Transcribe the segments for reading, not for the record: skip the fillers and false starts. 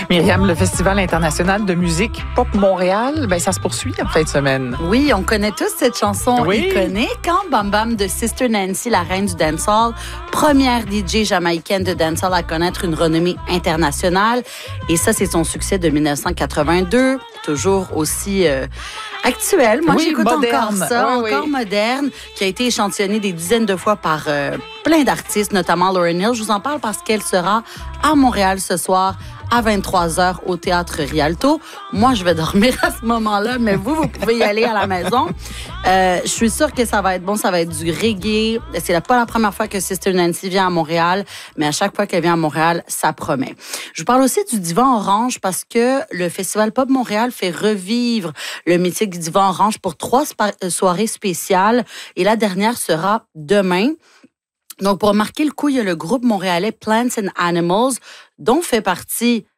Myriam, le Festival international de musique Pop Montréal, ça se poursuit en fin de semaine. Oui, on connaît tous cette chanson iconique, hein? Bam Bam de Sister Nancy, la reine du dancehall, première DJ jamaïcaine de dancehall à connaître une renommée internationale. Et ça, c'est son succès de 1982, toujours aussi actuel. Moi, j'écoute moderne. encore ça, encore moderne, qui a été échantillonné des dizaines de fois par plein d'artistes, notamment Lauryn Hill. Je vous en parle parce qu'elle sera à Montréal ce soir à 23h au Théâtre Rialto. Moi, je vais dormir à ce moment-là, mais vous pouvez y aller à la maison. Je suis sûre que ça va être bon, ça va être du reggae. C'est pas la première fois que Sister Nancy vient à Montréal, mais à chaque fois qu'elle vient à Montréal, ça promet. Je vous parle aussi du Divan Orange parce que le Festival Pop Montréal fait revivre le mythique Divan Orange pour 3 soirées spéciales et la dernière sera demain. Donc, pour marquer le coup, il y a le groupe montréalais Plants and Animals, dont fait partie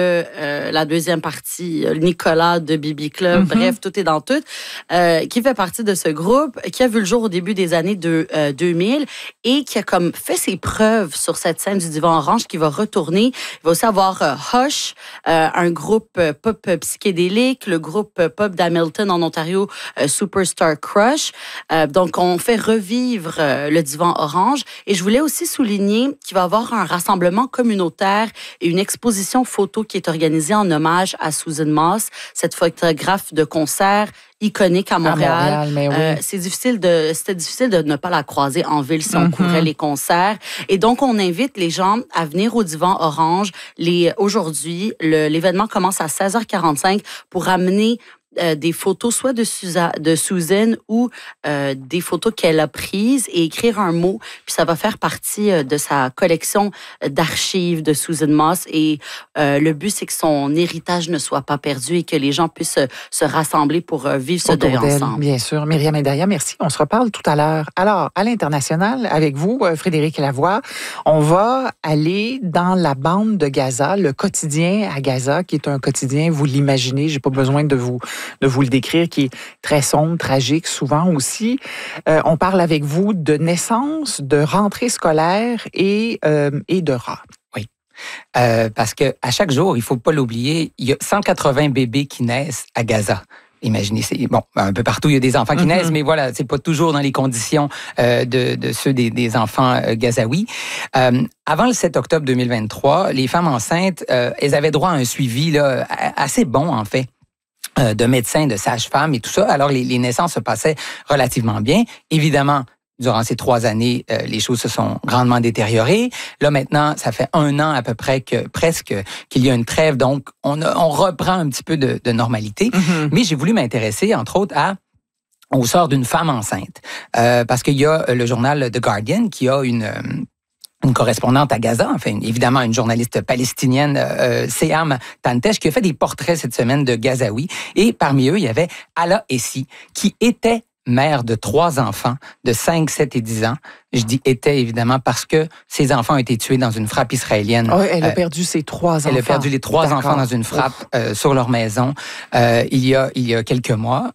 la deuxième partie, Nicolas de Bibi Club, bref, tout est dans tout, qui fait partie de ce groupe, qui a vu le jour au début des années 2000 et qui a comme fait ses preuves sur cette scène du Divan Orange, qui va retourner. Il va aussi avoir Hush, un groupe pop psychédélique, le groupe pop d'Hamilton en Ontario, Superstar Crush. Donc, on fait revivre le Divan Orange. Et je voulais aussi souligner qu'il va y avoir un rassemblement communautaire et une exposition photo qui est organisée en hommage à Susan Moss, cette photographe de concert iconique à Montréal. C'était difficile de ne pas la croiser en ville si on couvrait les concerts. Et donc, on invite les gens à venir au Divan Orange. Aujourd'hui, l'événement commence à 16h45 pour amener des photos soit de Susan ou des photos qu'elle a prises et écrire un mot. Puis ça va faire partie de sa collection d'archives de Susan Moss. Et le but, c'est que son héritage ne soit pas perdu et que les gens puissent se rassembler pour vivre ce deuil ensemble. Bien sûr. Myriam et Daria, merci. On se reparle tout à l'heure. Alors, à l'international, avec vous, Frédéric Lavoie, on va aller dans la bande de Gaza, le quotidien à Gaza, qui est un quotidien, vous l'imaginez, j'ai pas besoin de vous le décrire, qui est très sombre, tragique, souvent aussi. On parle avec vous de naissance, de rentrée scolaire et de rats. Oui. Parce que à chaque jour, il faut pas l'oublier, il y a 180 bébés qui naissent à Gaza. Imaginez, un peu partout, il y a des enfants qui naissent, mais voilà, c'est pas toujours dans les conditions de ceux des enfants gazaouis. Avant le 7 octobre 2023, les femmes enceintes, elles avaient droit à un suivi là, assez bon, en fait, de médecins, de sages-femmes et tout ça. Alors, les naissances se passaient relativement bien. Évidemment, durant ces 3 années, les choses se sont grandement détériorées. Là, maintenant, ça fait 1 an à peu près qu'il y a une trêve. Donc, on reprend un petit peu de normalité. Mais j'ai voulu m'intéresser, entre autres, au sort d'une femme enceinte. Parce qu'il y a le journal The Guardian qui a une correspondante à Gaza, enfin, évidemment, une journaliste palestinienne, Seham Tantesh, qui a fait des portraits cette semaine de Gazaouis. Et parmi eux, il y avait Ala Essi, qui était mère de 3 enfants de 5, 7 et 10 ans. Je dis était, évidemment, parce que ses enfants ont été tués dans une frappe israélienne. Oh, elle a perdu ses 3 enfants. Elle a perdu les 3 enfants dans une frappe sur leur maison il y a quelques mois.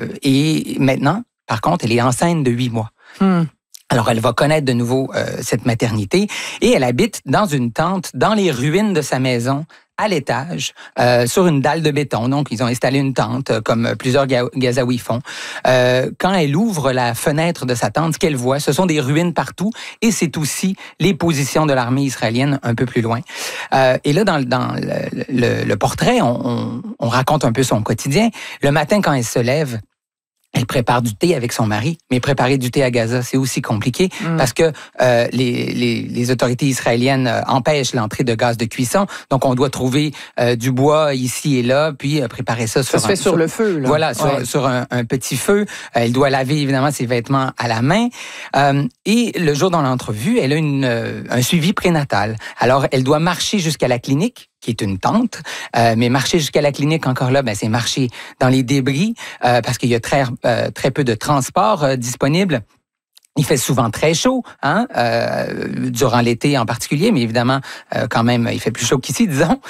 Et maintenant, par contre, elle est enceinte de 8 mois. Alors, elle va connaître de nouveau cette maternité et elle habite dans une tente dans les ruines de sa maison, à l'étage, sur une dalle de béton. Donc, ils ont installé une tente, comme plusieurs Gazaouis font. Quand elle ouvre la fenêtre de sa tente, ce qu'elle voit, ce sont des ruines partout et c'est aussi les positions de l'armée israélienne un peu plus loin. Et là, dans le portrait, on raconte un peu son quotidien. Le matin, quand elle se lève, elle prépare du thé avec son mari, mais préparer du thé à Gaza, c'est aussi compliqué parce que les autorités israéliennes empêchent l'entrée de gaz de cuisson. Donc, on doit trouver du bois ici et là, puis préparer ça sur le feu. Là. Voilà, sur un petit feu. Elle doit laver, évidemment, ses vêtements à la main. Et le jour dans l'entrevue, elle a un suivi prénatal. Alors, elle doit marcher jusqu'à la clinique, qui est une tente, mais marcher jusqu'à la clinique, encore là, c'est marcher dans les débris, parce qu'il y a très peu de transport disponible. Il fait souvent très chaud, durant l'été en particulier, mais évidemment, quand même, il fait plus chaud qu'ici, disons.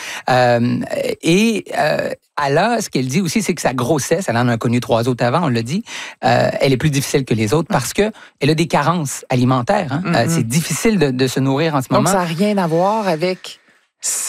Ala, ce qu'elle dit aussi, c'est que sa grossesse, elle en a connu 3 autres avant, on l'a dit, elle est plus difficile que les autres parce que elle a des carences alimentaires. C'est difficile de se nourrir en ce moment. Donc, ça n'a rien à voir avec